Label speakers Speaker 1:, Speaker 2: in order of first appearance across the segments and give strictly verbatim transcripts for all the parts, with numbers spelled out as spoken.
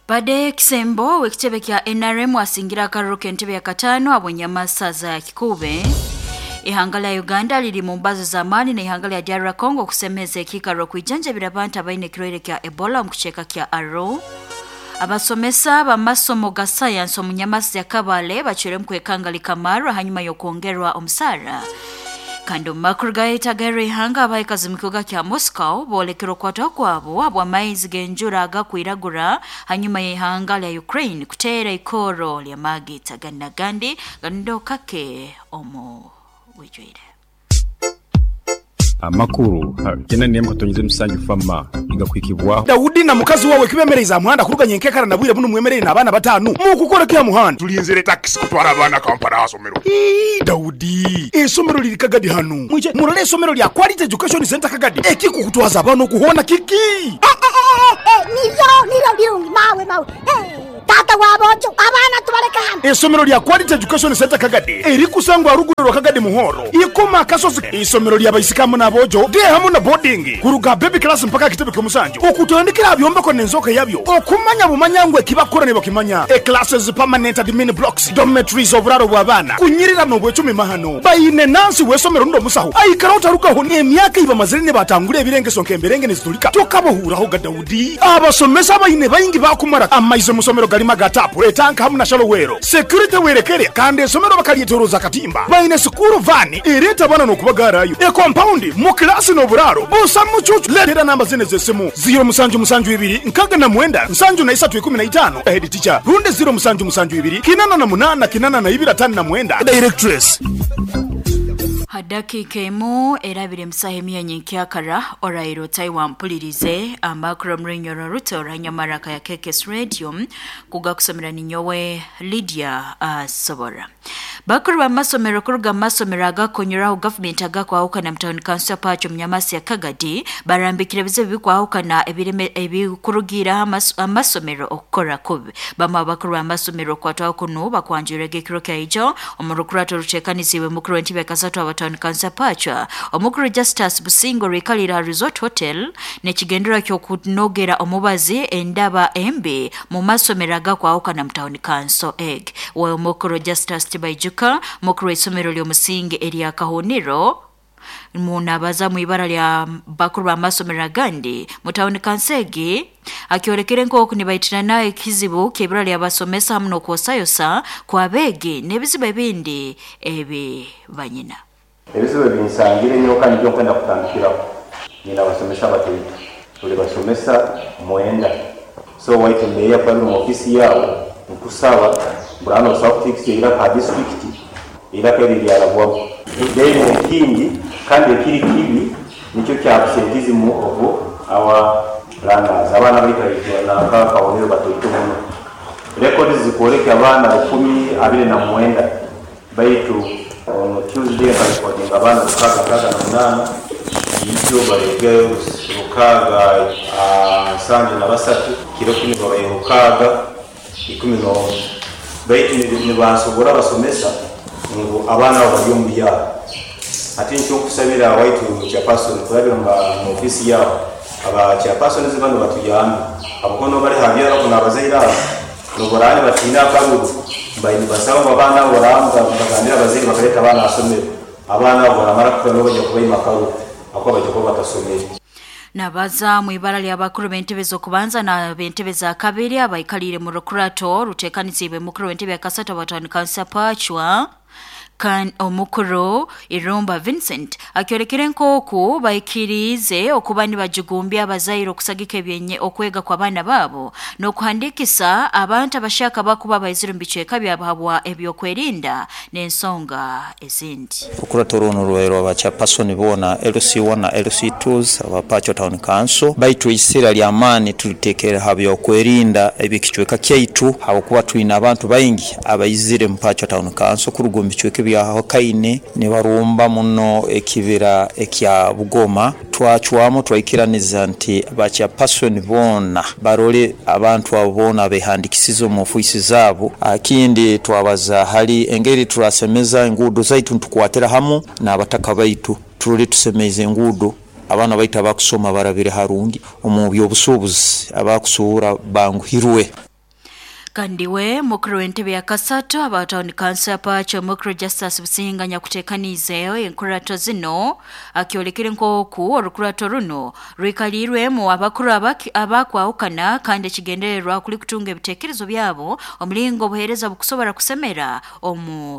Speaker 1: Bade Kisembo wekitebe kya N R M asingira akaruru k'entebe ya katano abonye amasaza ya Kikube. Ihangala ya Uganda lili mu mbazo za amani na ihangala ya D R Congo kusemeza ekikaro kwijanjabira abantu abaine ekirwaire kya Ebola mu kucheka kya Aro. Abasomesa b'amasomo ga science omu Nyamasi ya Kabale bachire mu kwekangala Kamaru hanyuma y'okwongerwa omusara. Kando makuru gaitagera ihanga abaikazi mu kibuga kya Moscow bolekero kwata kwabo abwa maizi genjura agakwiragura hanyuma y'ihanga lya Ukraine kutera ikoro lya magi tagana gandi gando kake omo wijwire
Speaker 2: amakuru kena niye mkatonyize musanju fama igakwikibwa
Speaker 3: Daudi na mukazi wawe kibemereza muhanda kuruganye nkekara nabwire buno mwemerere nabana batanu mu kukora kya muhanda
Speaker 4: tulinzere taxi kutwara abana Kampala asomero.
Speaker 3: Daudi esomero liri Kagadi hano muje murale esomero lya Quality Education Center Kagadi ekiko kutwaza abana kuhona kiki
Speaker 5: eh eh eh niro niro byungi mawe mawe eh tata wabojo abana tubaleka hano
Speaker 3: esomero lya Quality Education Center Kagadi eri kusangwa ruguriro Kagadi muhoro ikoma kasozi esomero lya bayisikamu nabojo de hamu na boarding kuruga baby class mpaka kitebe kumusanju okutondekera abyomba ko nenzoka yabyo okumanya bumanyangwe kibakora nebo kimanya e classes permanent admin blocks dormitories oburaro bwabana kunyirira no bwecumi mahano bayine nansi wesomero ndo musaho ayikarota rukaho ne myaka iba mazirine batangure ebirengeso nkemberenge nezitulika tokabohuraho ga Daudi abasomesa bayine bayingi bakumara amaize musomero galima gatapu etanka hamu na shalowero security werekere kandi esomero bakalietoroza katimba bayine skuru vani ereta bana no kubagarayo e compound mu class no buraro busa muchuchu letera namba zine zesimu zero musanju musanju ibiri nkaga na mwenda nsanju na isatu ikumi na itano head teacher runde zero musanju musanju ibiri kinana na munana kinana na ibiri atanu na mwenda directress
Speaker 1: Hadaki kemu erabire msahemia nyenkiakara orairo Taiwan mpulirize amakuru mrinyoro ruto ranyamaraka ya K K S Radio kuga kusomera ninyowe Lydia uh, Sobora. Bakuru wa masomero kuruga masomero agakonyuraho government agakwa huka na mtawuni council pacho mnyamasi ya Kagadi barambikire bize bikwa huka na ebireme ebikurugira amas, masomero okora kube bama bakuru wa masomero kwa tuwa kunu bakwanjurege kiroka ijo omurukurato ruchekaniziwe mukuru wentibe kasatu wa batawuni council pacho omukuru Justus Busingo Rikalira Resort Hotel nechigendera kyo kunogera omubazi endaba embe mu masomero agakwa huka na mtawuni council egg wa omukuru Justus Tibaijuka mukuru isomero lyo musinge eria Kahonero munabaza mu ibara lya bakuru ba masomero gandi mutawuni kansegi akiorekere nko kunibaitira naye kizibu kebira lya basomesa mno kosayosa kwa bege nebizibe bindi ebi banyina
Speaker 6: ebizibe binsangire nyoka nibyo kwenda kutandikira nina basomesa batatu tuli basomesa mwenda so waite meya kwa mu ofisi yao ukusaba burano South ira ka district ira keri ya labwa demo kingi kandi ekiri kibi nicyo kya absenteeism of our runners abana bari na ka kaonero batoito muno records zikoreka abana kumi abiri na mwenda baitu on Tuesday recording abana kaga kaga na munana icyo barege rukaga sanje na basatu kiro kini babaye rukaga ikumi no baitu ni bansogora basomesa ngo abana bari ya ati ncho kusabira waitu chairperson kurabira mu office yao aba chairperson zibano batuyana abakono bari habira kuna abazaira no borani batina kabu bayini basaba abana boramba baganira abazaira bakareta abana asomera abana boramara kuno bajya kubayi makaru akwa bajya ko batasomera
Speaker 1: Nabaza mu ibara lya bakuru bentebezo kubanza na bentebeza kabiri abayikalire mu rukurato rutekanizibe mukuru wentebe yakasata batani kansa pachwa kan omukuru Irumba Vincent akiorekere nkoku bayikirize okubani bajugumbya abazairo kusagika byenye okwega kwa bana babo no kuhandikisa abantu abashaka bakuba bayiziro mbiceka byabahabwa ebyo kwerinda n'ensonga ezindi
Speaker 7: ukurato runo ruero abacha person bona L C one na L C two abapacho town council baitu isira lya amani tulitekera habyo kwerinda ebikichweka kyaitu habokuba twina abantu bayingi abayizire mpacho town council kurugumbichweka bya kaine ne barumba muno ekibira ekya Bugoma twachwamo twayikiraniza nti abacha person bona barole abantu abona behandikisizo mu ofisi zabo akindi twabaza hali engeri turasemeza ngudo zaitu tukwatera hamu na abataka baitu turole tusemeze ngudo abana baita bakusoma barabire harungi omubyo busubuzi abakusura bangu hirwe
Speaker 1: Kandiwe mukuru w'entebe ya kasatu abatawuni kanso ya Pacho mukuru Justice Businganya kutekanizeyo enkurato zino akiolekere nkoku orukurato runo rwikalirwe mu abakuru abakwawukana kandi kigendererwa kuli kutunga ebitekerezo byabo omulingo buhereza bukusobora kusemera omu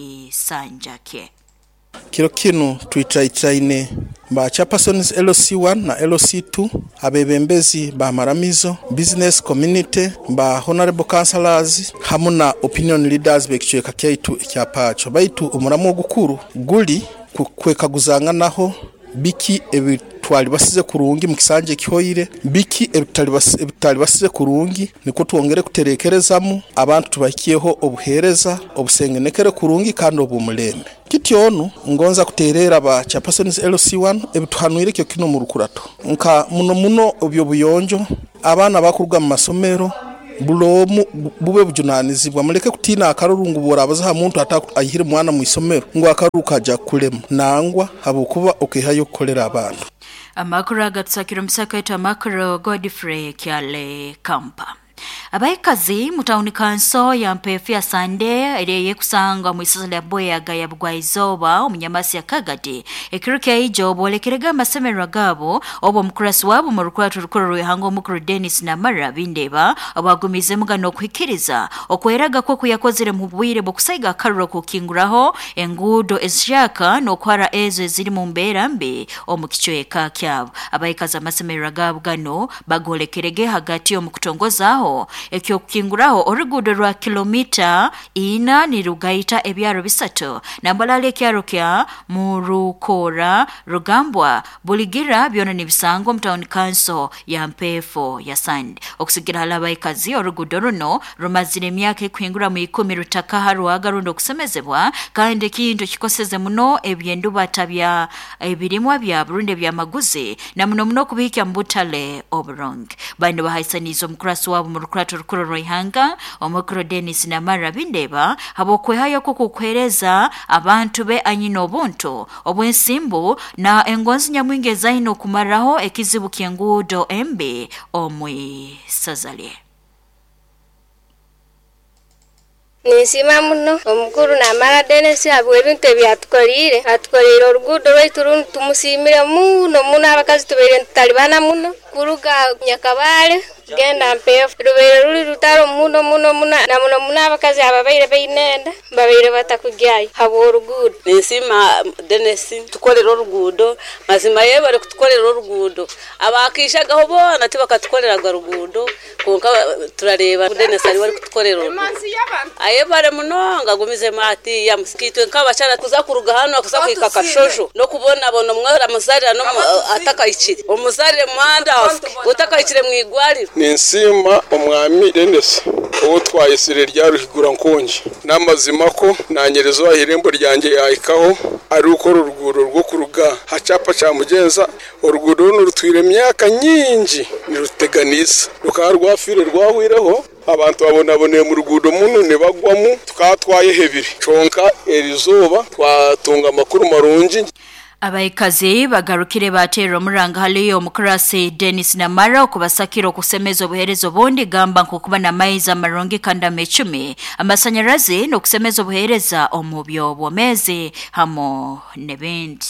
Speaker 1: kisanjake.
Speaker 8: Kiro kino twitraine ba chairpersons L C one na L C two abebembezi ba maramizo business community ba honorable councillors hamuna opinion leaders bekichweka kyaitu kya Pacho baitu umuramu gukuru guli kwekaguzanga naho biki ebitwali basize kurungi mukisanje kihoyire biki ebitali basize kurungi niko tuongere kuterekerezamu abantu tubakiyeho obuhereza obusengenekere kurungi kandi obumulembe kityono ngonza kuterera ba chairpersons L C one ebituhanwire kyo kino mu rukurato nka muno muno obyo buyonjo abana bakurwa mu masomero bulomu bube bujunanizibwa muleke kutina akarurungu borabaza ha muntu atayihire mwana mu isomero ngo akaruka aja kulema nangwa habukuba okehayo kolera abantu.
Speaker 1: Amakuru agatsakira musakaito amakuru Godfrey Kyale Kampa. Abaikazi mutauni kanso ya mpefu ya Sande ereye kusanga mu isasa lya Boyaga ya Bugwaizoba omunyamasi ya Kagadi ekiruke ijo bolekerega amasemero gabo obo mukurasi wabo mu rukurato rukuru rwehango mukuru Dennis na Mara bindeba abagumize mugano kwikiriza okweraga ko kuyakozere mu bwire bwo kusaiga karuro kukinguraho engudo esyaka no kwara ezo ziri mu mbera mbi omukicweka kyabo. Abaikazi amasemero gabo gano bagolekerege hagati yo mukutongozaho ekyo kukinguraho orugudo rwa kilomita ina ni rugaita ebyaro bisatu nambalale kyaro kya Murukora Rugambwa Buligira byona ni bisango mtown council ya Mpefo ya Sand okusigira halabaikazi orugudo runo rumazire myaka kwingura mu ikumi rutaka haruaga rundo kusemezebwa kandi kintu kikoseze muno ebyendu batabya ebirimwa bya Burundi bya maguzi na muno muno kubikya mbutale obrong bandi bahaisanizo mukurasi wabo mu rukurato rukuru Roihanga omukuru Dennis na Mara bindeba habokwe hayo kukukwereza abantu be anyino buntu obwensimbu na engonzi nyamwinge zaino kumaraho ekizibu kyengudo embe omwi sazalie.
Speaker 9: Nisima muno omukuru na Mara Dennis abwe bintu byatukorire atukorire orugudo rwaitu tumusimire muno muno abakazi tubere talibana muno kuruga Nyakabale genda Mpefo rubere ruri rutaro muno muno muno na muno muno abakazi ababaire bayinenda babaire batakugyayo habo orugudo.
Speaker 10: Nisima Dennis tukorera orugudo mazima ye bari kutukorera orugudo abakishagaho bona tibakatukorera garugudo konka turareba Dennis ari bari kutukorera aye bare munonga gumize mati ya musikitwe nkabachara kuza kuruga hano akuza kwika kashojo no kubona bono mwera muzarira no atakayikire omuzarire mwanda utakayikire mwigwari.
Speaker 11: Ninsima omwami Dennis uwo twayisire ryaruhigura nkonje namazima ko nanyerezo ahirembo ryanjye yayikaho ari uko uruguro rwo kuruga hacapa cha mugenza uruguro n'urutwire myaka nyinji niruteganisa rukarwafire rwahwireho abantu babonaboneye mu rugudo muno ne bagwamo tukatwaye hebiri conka erizoba twatunga amakuru marungi.
Speaker 1: Abaikazi bagarukire batero muranga haliyo mukurasi Dennis na Mara okubasakiro kusemezo buherezo bondi gamba nkukuba na maiza marongi kanda mechumi amasanyarazi no kusemezo buhereza omubyo bwomezi hamo nebindi.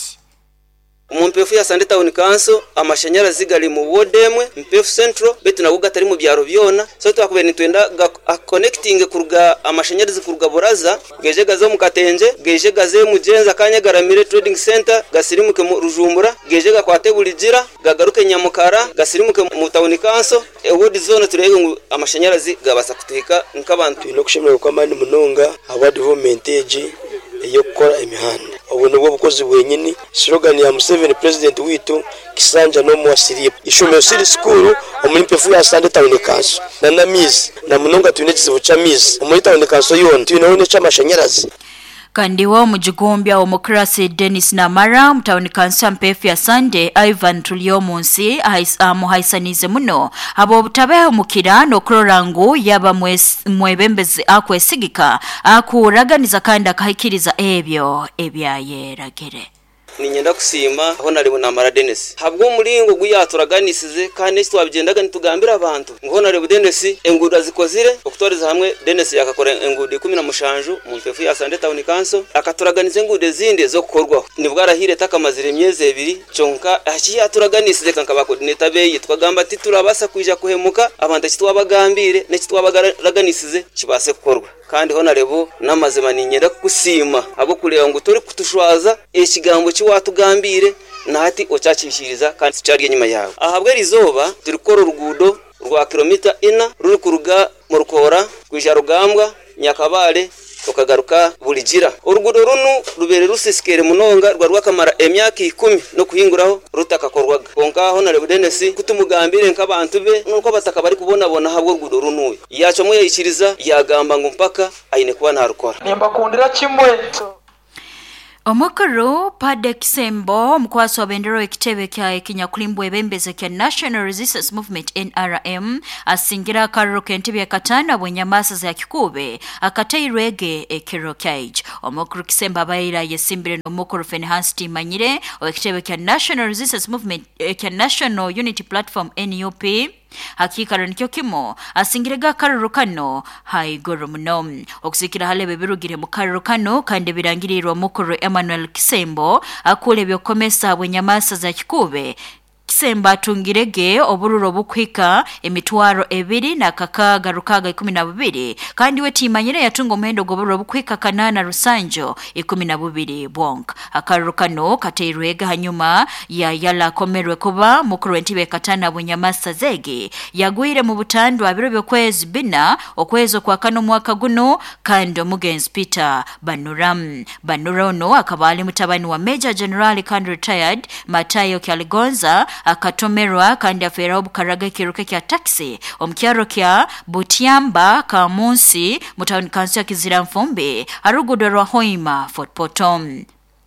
Speaker 12: Mpefu ya Sande Town Council amashanyarazi gali mu wodemwe Mpefu Central betu naguga tari mu byaro byona so twakubera nitwenda connecting kuruga amashanyarazi kuruga Boraza geje gazo mu Katenje geje gaze mu Jenza kanya garamire trading center gasirimuke mu Rujumbura geje gakwate bulijira gagaruke Nyamukara gasirimuke mu Town Council e ward zone turege amashanyarazi gabasa kuteka nkabantu
Speaker 13: no kushimira kwa mani munonga award voltage yo gukora imihanda ubuntu bwo bukozi bwenyini slogan ya Museveni president witu kisanja no mwasiriye ishomero siri school omuri Mpefu ya Sande Town Council na namizi na munonga tunekizibu cha mizi omuri Town Council yone tunone cha mashanyarazi.
Speaker 1: Kandi wa mujigombya omukrasi Dennis na Mara mtauni kansa Mpefu ya Sande Ivan Tulio Munsi amuhaisanize muno abo butabeho mukira no krorangu yaba mwebembezi akwesigika akuraganiza kandi akahikiriza ebyo ebyayeragere.
Speaker 12: ninyenda kusima aho nari na Maradenesi habwo muringo guyaturaganisize kandi nesi twabigendaga nitugambira abantu ngo nari Denesi enguda zikozire okutoreza hamwe Denesi yakakora engudi kumi na mushanju mu mpefu ya Sunday Town Council akaturaganize engude zindi zo gukorwa nibwarahire takamazire emyezi ebiri chonka akiyaturaganisize kankaba coordinator be yitwagamba ati turabasa kuija kuhemuka abantu kitwabagambire neki twabagaraganisize kibase gukorwa kandi ho narebo namazima ninyenda kusima abo kureba ngo turi kutushwaza ekigambo kiwatugambire nati ocakishiriza kandi cyari nyuma yawe ahabwe rizoba turi kora urugudo rwa kilomita ina ruri kuruga mu rukora kwija rugambwa Nyakabale tukagaruka bulijira urugudo runu rubere rusisikere munonga rwa rwakamara emyaka ikumi no kuhinguraho rutakakorwaga konkaho na Denesi kutumugambire nk'abantu be nuko bataka bari kubona bona habwo urugudo runu yaco mwe yishiriza yagamba ngo mpaka ayine kuba ntarukora
Speaker 14: nimba kundira kimwe
Speaker 1: Omukuru Pade Kisembo mkwaso wa bendero ekitebe kya ekinyakulimbwa ebembeze kya National Resistance Movement N R M asingira karro kentebe ya katana bwenyamasa za kikube akatairwege ekiro cage Omukuru Kisembo abaira yesimbire n'omukuru Fenhansi Manyire ekitebe kya National Resistance Movement kya National Unity Platform N U P hakika nikyo kimo asingirega karuru kano haigoro muno okusikira halebe birugire mu karuru kano kandi birangirirwa mukuru Emmanuel Kisembo akule byokomesa bwenyamasa za kikube Kisemba atungirege obururo bukwika emitwaro ebiri na kakaga rukaga kumi na babiri kandi we timanyire yatunga omendo gobururo bukwika kanana rusanjo kumi na babiri bonk akarukano kateirwega hanyuma ya yala komerwe kuba mukuru entibe katana bunyamasa zege yagwire mu butandu abiro byokwezi bina okwezo kwa kano mwaka guno kandi omugenzi Peter Banuram Banurono akabali mutabani wa Major General kandi retired Matayo Kyaligonza akatomerwa kandi afera obukaraga kiruke kya taxi omukyaro kya Butiamba ka Munsi mutawuni kansi ya Kizira Mfumbe arugudo rwa Hoima Fort Potom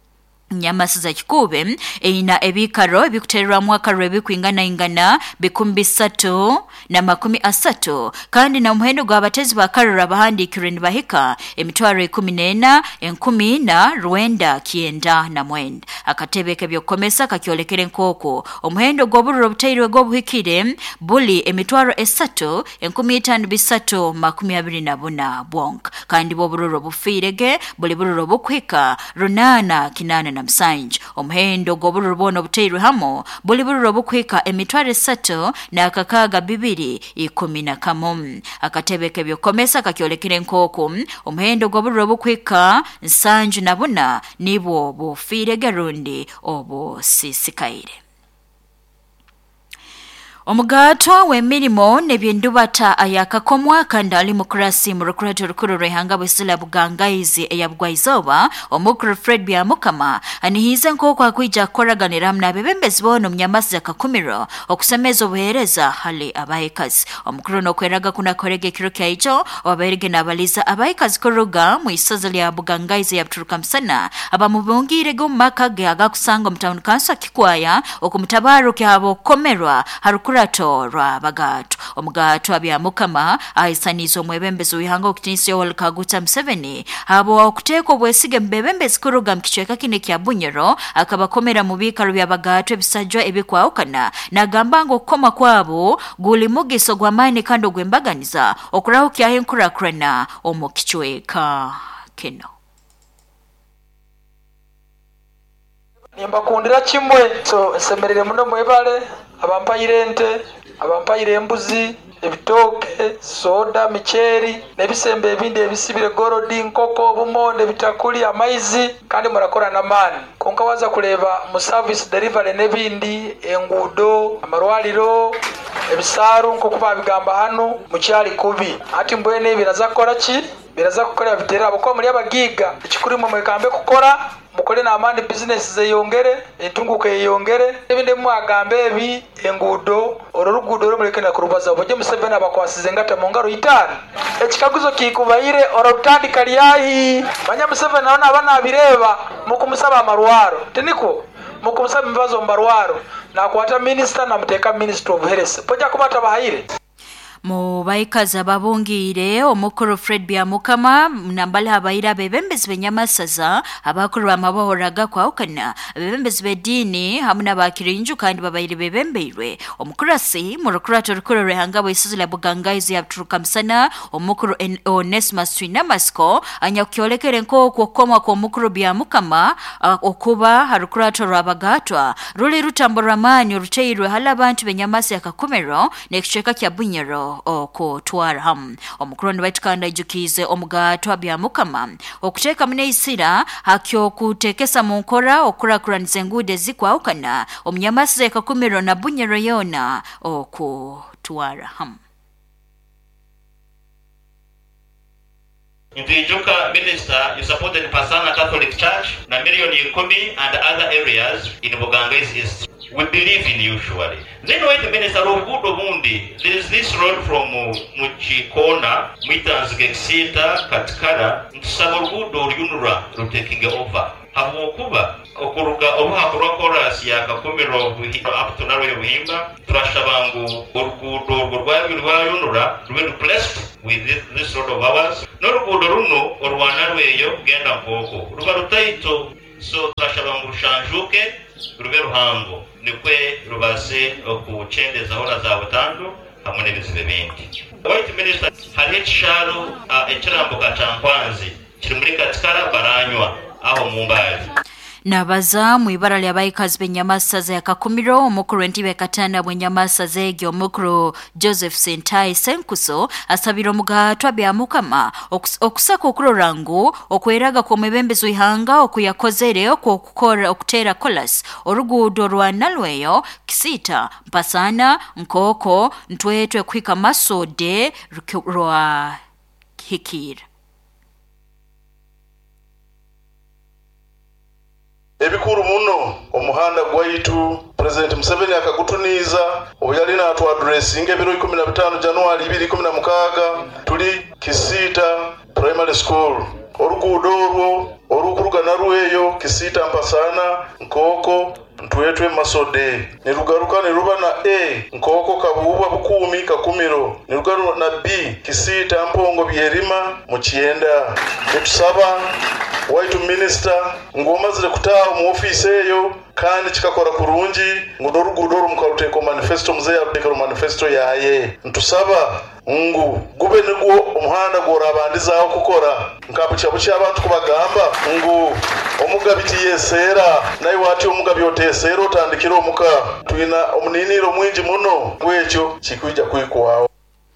Speaker 1: Nyamasi za kikube eina ebikaro bikuterwa mwaka rwebi kuingana ingana bikumbi sato na makumi asatu kandi na umuhendo gwa abatezi bakarura bahandi kireni bahika emitwaro kumi n'ena enkumi na rwenda kienda na mwenda akatebeke byokomesa kakyolekere nkoko umuhendo gwa bururo butairwe gwa buhikire buli emitwaro esatu enkumi itanu bisatu makumi abiri na buna bonk kandi bo bururo bufirege buli bururo bukwika runana kinana na msanj omhendo gobururo bono buteirwe hamo buli bururo bukwika emitware sato na kakaga bibiri ikumi na kamum akatebeke byokomesa kakyolekire nkoko omhendo gobururo bukwika nsanju na buna nibo bufire garundi obo sisikaire Omugato w'emirimo nebyendubata ayakakomwa kandi ali mukurasi mu rukurato rukuru rehanga bwisila bugangayizi eyabugwaizoba omukuru Fred Byamukama anihize nko kwa kwija koraganira mna bebembezi bono mnyamasi akakumiro okusemeza obuhereza hali abayikazi omukuru no kweraga kuna korege kiro kyaicho obaberege nabaliza abayikazi koruga mu isoza lya bugangayizi yabturuka msana abamubungire go makage agakusanga mu town council kikwaya okumutabaru kyabo komerwa harukuru Rato rwa bagato omugato abyamukama aisanizo mwebembezo wihanga okutinisiyo walikaguta Museveni abo okuteko bwesige mbebembezi kuruga mkichweka kine kya Bunyoro akabakomera mu bikaro bya bagato ebisajwa ebikwaukana nagamba ngo koma kwabo guli mugiso gwa mine kando gwembaganiza okuraho kyahe nkurakurana omukichweka kino
Speaker 14: nimba kundira kimwe so semerere muno mwebale abampayire ente abampayire embuzi ebitoke soda micheri nebisembe ebindi ebisibire gorodi nkoko bumonde bitakuli amaizi kandi murakora na mani konka waza kuleba mu service delivery nebindi engudo amarwaliro ebisaru nkoko babigamba hano mu cyali kubi ati mbwene biraza kora ki biraza gukora bitera abako muri abagiga ikikuri mu mwekambe kukora mukore na amandi business ze yongere entunguke yongere ebinde mwagambe ebi engudo ororugudo rumulekena kurubaza oboje Museveni abakwasize ngata mu ngaro itanu ekikaguzo kikubaire orotandika lyahi banya Museveni naona abana abireba mukumusaba amarwaro teniko mukumusaba mbazo mbarwaro na kwata minister na muteka minister of health poja kubata bahire
Speaker 1: mu baikaza babungire omukuru Fred Byamukama nambala habaira bebembezi benyamasaza abakuru bamabohoraga kwaukana bebembezi bedini hamuna bakirinju kandi babaire bebembeirwe omukurasi mu rukurato rukuru rehangabo isuzula bugangaizi yaturuka msana omukuru Onesmus Swinamasko anyakyolekere nko kwokoma kwa omukuru Byamukama uh, okuba harukurato rwabagatwa ruli rutamboramani ruteirwe hala abantu benyamasi yakakumero nekicheka kya bunyero oko twarham omukuru wetukanda ijukize omugatwa Byamukama okuteka muneisira hakyo kutekesa munkora okurakuranize ngude zikwaukana omnyamasi yakakumero na bunyero yona oko twarham.
Speaker 15: In the Ijuka minister, you supported Pasana Catholic Church, na milioni kumi and other areas in Bugangai's East. We believe in you surely. Then wait the minister of Good Mundi. There is this road from Muchikona, Mitanzgexita, Katkara, Saborgudo, Yunura, to taking over. Hamukuba, Okuruga, Oha Kurokoras, Yakakumiro, up to Naro Himba, Trashabangu, Urgudo, Gurwa, Yunura, we were blessed with this, this road of ours. Norugudoruno, or Wanaweyo, Genda Boko, Rubarutaito, so Trashabangu Shanjuke, Rubero Hango, Nikwe, Rubase, Okuchende, Zahora Zawatando, hamwe n'ibindi. White minister hari charo echirambo kachampanzi kiri muri Katikara baranywa aho mumbali.
Speaker 1: Nabaza mu ibara lya bayikazi benyamasaza yakakumiro omukuru entibe katanda bwenyamasaza egyo omukuru Joseph Sentai Senkuso asabira omugatwa Byamukama okusaka okurorangu okweraga ku mebembezo ihanga okuyakozere okukora okutera kolas orugudo rwa Nalweyo Kisita Mpasana Nkoko Ntwetwe kwika Masode rwa Hikira.
Speaker 16: Ebikuru muno omuhanda gwaitu President Museveni akagutuniza oyali na atu addressing ebiro ikumi na bitano January ibiri kumi na mukaaga tuli Kisita Primary School orugudo orwo orukuruga Narweyo Kisita Mpasana Nkoko Ntwetwe Masode nirugaruka niruba na A Nkoko Kabuba Bukumi Kakumiro nirugaruka na B Kisita Mpongo Byerima mu Kienda. Etusaba White Minister ngomazire kutaha mu office eyo kandi kikakora kurungi ngo rugudo rumkaruteko manifesto mzee atekero manifesto yaye ntusaba ngu gube nigwo umuhanda gora abandizaho kukora nkabucha bucha abantu kubagamba ngu omugabiti yesera nayi wati omugabi otesera otandikira omuka tuina omuniniro mwingi muno gwecho kikuija kwikwawo.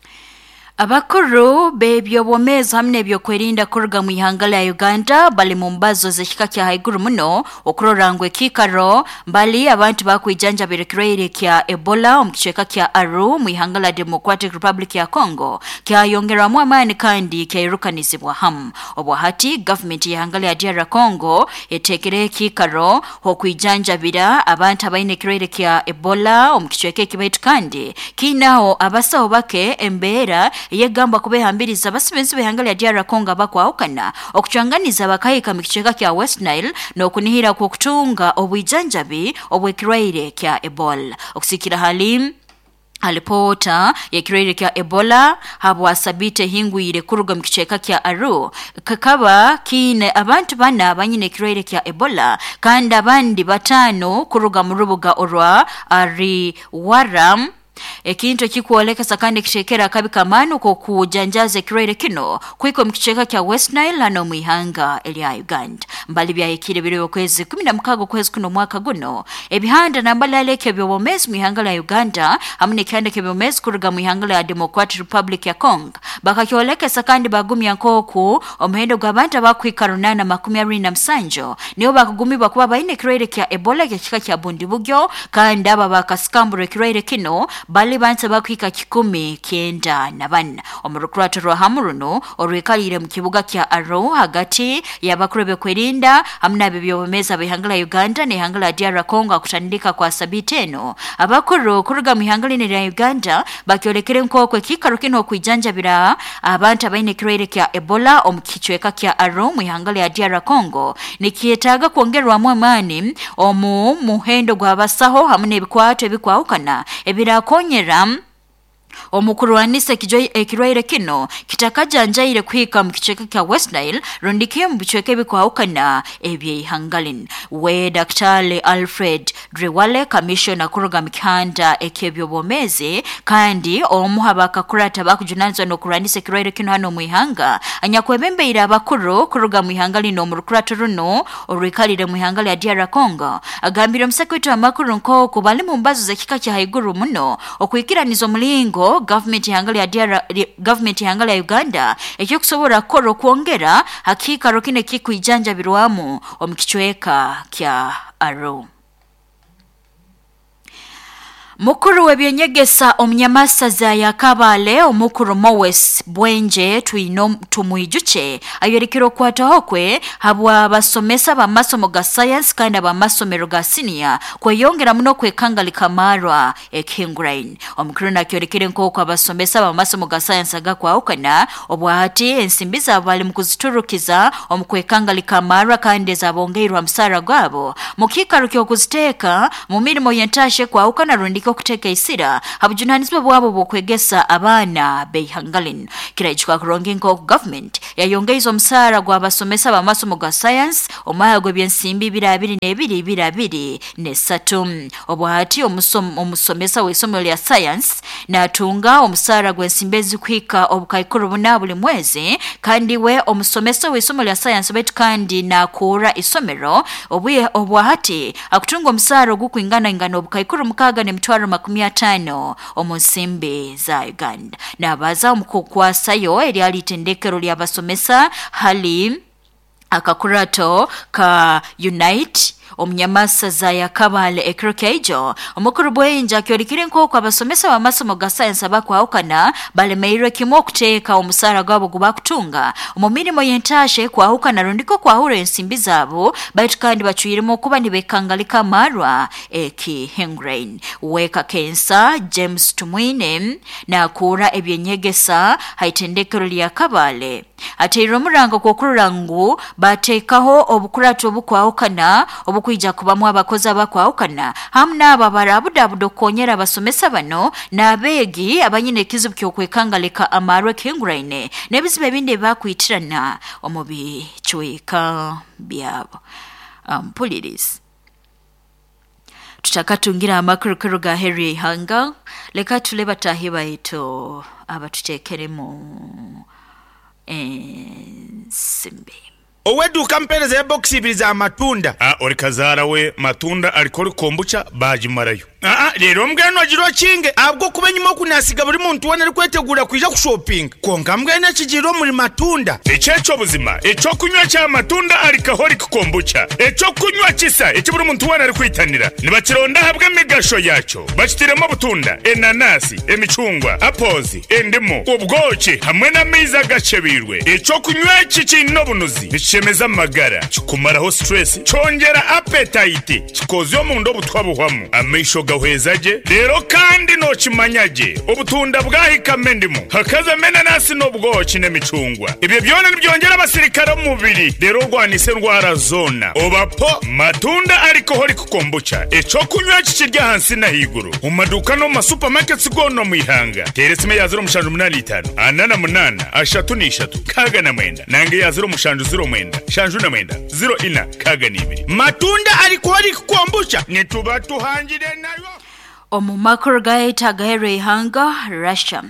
Speaker 1: Abakuru bebyo bomeza hamne byo kwerinda kuruga mu ihangala ya Uganda bali mu mbazo zeshika kya haiguru muno okurorangwe kikaro bali abantu bakwijanja berekirere kya Ebola omkicheka kya Aru mu ihangala Democratic Republic ya Congo kya yongera mu amani kandi kya irukanizibwa ham obwahati government ya ihangala ya D R Congo etekere kikaro hokwijanja bira abantu abaine kirere kya Ebola omkicheka kibaitu kandi kinao abasaho bake embera yegamba kubehambiriza basibenzi behangala ya D R Congo bakwaukana okuchanganiza bakayika mikicheka kya West Nile nokunihira ku kutunga obwijanjabi obwekirwaire kya Ebola okusikira halim alipota yekirwaire kya Ebola habwa sabite hingwire kuruga mikicheka kya Aru kakaba kine abantu bana banyine kirwaire kya Ebola kandi abandi batano kuruga mu rubuga orwa ari waram ekintu kikuoleka kandi kishekera kabika manu ko kujanjaze kirere kino kwiko mkicheka kya West Nile hano mwihanga elia Uganda mbali bya ikire biro kwezi kumi na mkago kwezi kuno mwaka guno ebihanda na mbali aleke byo bomezi mwihanga la Uganda amune kande ke bomezi kuruga mwihanga la Democratic Republic ya Congo bakakyoleka sakandi bagumi yankoku omhendo gwabanta bakwikarunana makumi abiri na msanjo niyo bakugumibwa kuba baine kirere kya Ebola kya kya Bundibugyo kandi aba bakaskambre kirere kino bali bantu bakwika kikumi kienda na bana omurukurato rwa hamuruno orwekalire mu kibuga kya Aro hagati yabakurebe kwerinda amna bibyo bomeza bihangala Uganda ne hangala D R Congo akutandika kwa sabiteno abakuru kuruga mu hangala ne Uganda bakyolekere nkokwe kikaro kino kwijanja bira abantu abaine kirere kya Ebola omukichweka kya Aro mu hangala ya D R Congo nikietaga kuongerwa mu amani omu muhendo gwa basaho hamne bikwato ebikwaukana ebira konyera omukuru wanise ekirwaire kino kitakajanjaire kuhika mu kicheke kya West Nile rondike mu bicheke bikwawukana ebyeihangalin we Daktari Alfred Drewale commissioner kuruga mikanda ekebyobomezi kandi omuhabaka kurata bakujunanzwa no kuranise ekirwaire kino hano mu ihanga anyakwebembeira abakuru kuruga mu ihanga lino mu rukurato runo orwikalire mu ihanga lya D R Congo agambira omusekretari amakuru nko kubali mu mbazo zekika kya haiguru muno okwikiraniza omulingo government ihanga lya D R government ihanga lya Uganda ekyo kusobora koro kuongera hakika rokine kikwijanja birwamu omukichweka kya Aro. Mukuru webyenyegesa omnyamasaza ya Kabale omukuru Mowes Bwenje tuino tumuijuche ayorikiro kwata hokwe habwa basomesa ba masomo ga science kandi ba masomero ga senior kweyongera muno kwekanga likamarwa e Kingrain omukuru nakyorikire nko kwa basomesa ba masomo ga science aga kwa ukana obwahati ensimbiza bali mukuziturukiza omukwekanga likamarwa kandi zabongeirwa msara gwabo mukikarukiyo kuziteka mu mirimo yentashe kwa ukana rundiko kuteka isira habujunanizwa bwabo bokwegesa abana beihangalin kira ichwa kurongi nko government yayongeizo msara gwa basomesa ba masomo ga science omaya gwe byensimbi birabiri nebiri birabiri ne satum obwahati omusom omusomesa w'isomero lya science natunga omusara gwe nsimbezi kwika obukaikuru buna buli mwezi kandi we omusomesa w'isomero lya science betu kandi nakura isomero obuye obwahati akutunga omusara gukwingana ingano obukaikuru mukaga ne mtwaro makumi atano omusimbi za Uganda nabaza omukukwasayo eri alitendekero lya basomesa hali akakurato ka Unite omnyamasaza ya Kabale ekrokejo omukuru bwenja kyorikire nko kwa basomesa ba masomo ga science abakwahukana balemeirwe kimo kuteka omusara gwabo gubakutunga omumirimo yentashe kwahukana rondiko kwahura ensimbi zabo baitu kandi bachuyirimo kuba nibekangalika marwa eki Hengrain weka kensa James Tumwine na kura ebyenyegesa haitendekero lya Kabale ateiro murango kokurangu batekaho obukurato obukwahukana obukwija kubamu abakozi abakwahukana hamna ababarabudabudo konyera basomesa bano nabegi abanyine kizibu kyokwekangaleka amarwe Kingrain nebizibe binde bakwitirana omubi chweka byabo ampulirizi tutakatungira amakuru ga Henry Hanga leka tuleba tahiba ito abatutekeremu ensimbi
Speaker 3: oweduka mpereza ya box ibiri za matunda ah orikazara we matunda alikori kombucha bajimarayo ah ah rero mbweno agiro kinge abwo kubenyimo kunasiga buri muntu wana ari kwetegura kwija ku shopping konga mbwene kigiro muri matunda ecyeco buzima eco kunywa cya matunda alikahori kombucha eco kunywa kisa eci buri muntu wana ari kwitanira nibakironda habwe migasho yaco bakitiremo butunda enanasi emicungwa apozi endimo ubwoki hamwe na miza gacebirwe eco kunywa kikino bunuzi chemeza magara chikumaraho stress chongera appetite chikozyo mu ndo butwabuhwamu amisho gahwezaje rero kandi no chimanyaje obutunda bwahikame ndimo hakaza mena nasi no bwoki n'emicungwa ibyo byone byongera abasirikare mu mubiri rero rwanise ndwara zona obapo matunda ariko hori kukombucha eco kunywa kikirya hansi na higuru mu maduka no ma supermarkets gono mu ihanga teresime ya zero mushanju munani itanu anana munana ashatu ni ishatu kaga na mwenda nange ya zero mushanju zero mwenda shanju na mwenda zero ina kaga nibiri matunda ariko hori kukombucha nituba tuhangire nayo
Speaker 1: omumakuru gaita gahere hanga Russia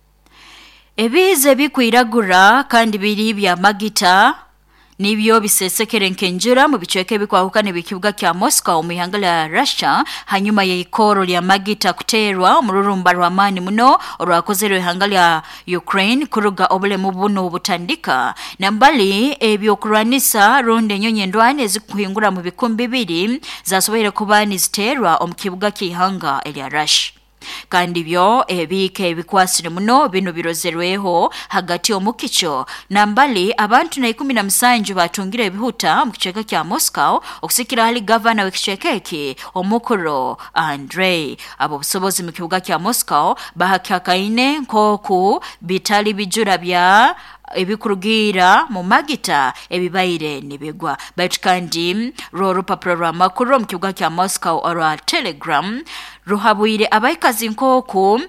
Speaker 1: ebize bikwiragura kandi biri bya magita nibyo bisesekere nkenjura mu bicweke bikwahukane bikibuga kya Moscow mu ihanga la Russia hanyuma ya ikoro lya magita kuterwa mu rurumba rwa mani muno orwakozero ihanga lya Ukraine kuruga obule mu buno butandika nambali ebyo kuranisa ronde nyonye ndwane zikuhingura mu bikumbi bibiri zasobere kubani ziterwa omukibuga kihanga lya Russia kandi byo ebike ebikwasire muno bino birozerweho hagati omukicho nambali abantu na ikumi na musanju batungira ebihuta mu kicheka kya Moscow okusikira hali governor w'ekichekeki omukuru Andrei abo busobozi mu kibuga kya Moscow bahakakaine nkoku bitali bijura bya ebikurugira mu magita ebibaire nibigwa but kandi ro rupapuro rwa makuru mu kibuga kya Moscow ora Telegram ruhabuire abayikazi nkoku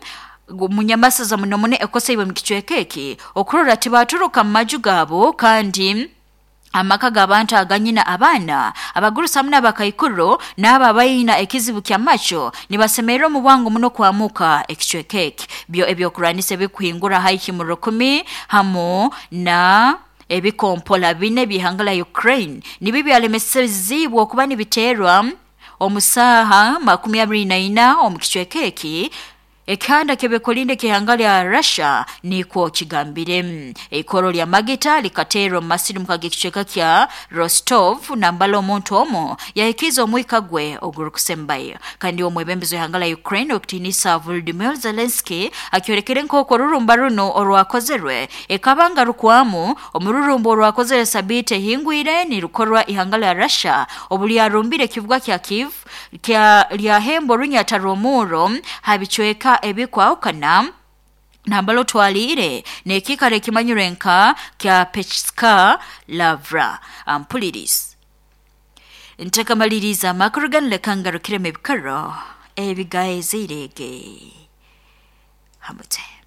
Speaker 1: munyamasaza munomone ekosebwe mukichwekeki okurora tibaturuka maju gabo kandi amaka g'abantu aganyina abaana abagurusa muna bakaikuro n'aba bayina ekizibu kya macho nibasemero mu bwangu muno kwamuka ekichwekeki byo ebyokuranise bikuhingura haiki mu rukumi hamo na ebikompola bine bihangala Ukraine nibi byalemesezibwa okuba nibiterwa omusaha makumi abiri na ina omukichwekeki ekanda kebekolinde kihangale ya Russia niko kigambire ekoro lya magita likatero masiri mukagikicheka kya Rostov nambalo omuntu omo yahikiza omwikagwe ogurukusembayo kandi omwebembezo ihangala Ukraine okutinisa Volodymyr Zelensky akyorekere nkoko rurumba runo orwakozerwe ekabanga rukwamu omururumbo orwakozere sabite hingwire ni rukorwa ihangala ya Russia obuli arumbire kivuga kya Kiev kya lya hembo runyata romuro habichweka ebikwaukana nambalo twalire nekikare kimanyurenka kya Pechska Lavra ampuliris ntakamaliriza makurugan lekangaro kireme bikaro ebigaye zirege hamute